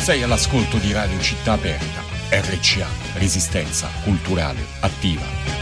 Sei all'ascolto di Radio Città Aperta, RCA, Resistenza Culturale Attiva.